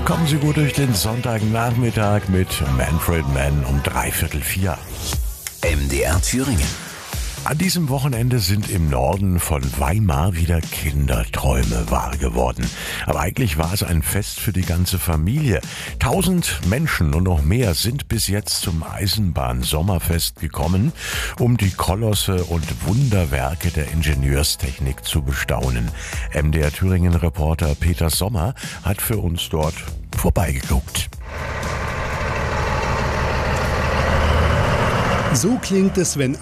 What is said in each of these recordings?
Kommen Sie gut durch den Sonntagnachmittag mit Manfred Mann um 3:45. MDR Thüringen. An diesem Wochenende sind im Norden von Weimar wieder Kinderträume wahr geworden. Aber eigentlich war es ein Fest für die ganze Familie. 1000 Menschen und noch mehr sind bis jetzt zum Eisenbahn-Sommerfest gekommen, um die Kolosse und Wunderwerke der Ingenieurstechnik zu bestaunen. MDR Thüringen-Reporter Peter Sommer hat für uns dort vorbeigeguckt. So klingt es, wenn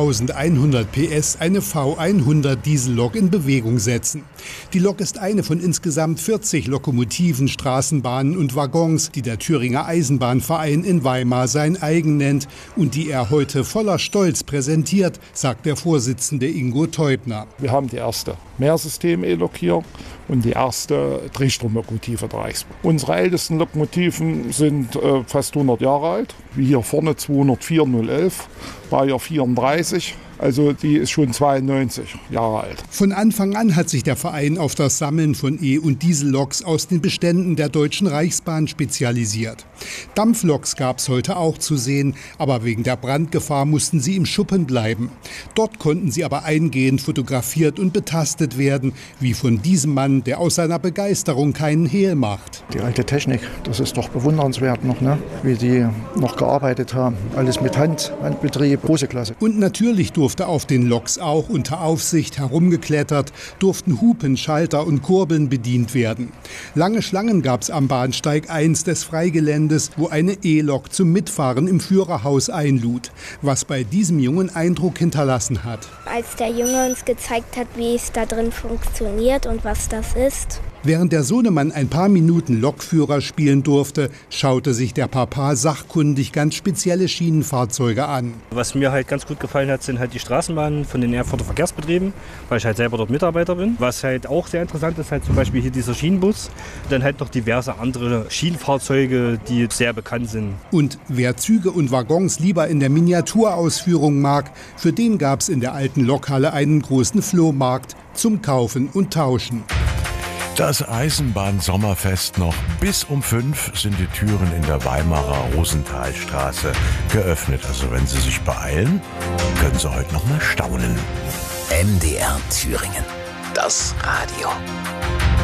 1100 PS eine V100 Diesellok in Bewegung setzen. Die Lok ist eine von insgesamt 40 Lokomotiven, Straßenbahnen und Waggons, die der Thüringer Eisenbahnverein in Weimar sein eigen nennt und die er heute voller Stolz präsentiert, sagt der Vorsitzende Ingo Teubner. Wir haben die erste Mehrsystem-E-Lok hier und die erste Drehstromlokomotive der Reichsbahn. Unsere ältesten Lokomotiven sind fast 100 Jahre alt, wie hier vorne 204 011, Baujahr 34. Also die ist schon 92 Jahre alt. Von Anfang an hat sich der Verein auf das Sammeln von E- und Dieselloks aus den Beständen der Deutschen Reichsbahn spezialisiert. Dampfloks gab es heute auch zu sehen, aber wegen der Brandgefahr mussten sie im Schuppen bleiben. Dort konnten sie aber eingehend fotografiert und betastet werden, wie von diesem Mann, der aus seiner Begeisterung keinen Hehl macht. Die alte Technik, das ist doch bewundernswert noch, ne? Wie die noch gearbeitet haben. Alles mit Handbetrieb, große Klasse. Und natürlich durfte auf den Loks auch unter Aufsicht herumgeklettert, durften Hupen, Schalter und Kurbeln bedient werden. Lange Schlangen gab es am Bahnsteig 1 des Freigeländes, wo eine E-Lok zum Mitfahren im Führerhaus einlud, was bei diesem Jungen Eindruck hinterlassen hat. Als der Junge uns gezeigt hat, wie es da drin funktioniert und was das ist. Während der Sohnemann ein paar Minuten Lokführer spielen durfte, schaute sich der Papa sachkundig ganz spezielle Schienenfahrzeuge an. Was mir halt ganz gut gefallen hat, sind halt die Straßenbahnen von den Erfurter Verkehrsbetrieben, weil ich halt selber dort Mitarbeiter bin. Was halt auch sehr interessant ist, halt zum Beispiel hier dieser Schienenbus. Dann halt noch diverse andere Schienenfahrzeuge, die sehr bekannt sind. Und wer Züge und Waggons lieber in der Miniaturausführung mag, für den gab es in der alten Lokhalle einen großen Flohmarkt zum Kaufen und Tauschen. Das Eisenbahn-Sommerfest noch bis um 5 sind die Türen in der Weimarer Rosenthalstraße geöffnet. Also wenn Sie sich beeilen, können Sie heute noch mal staunen. MDR Thüringen. Das Radio.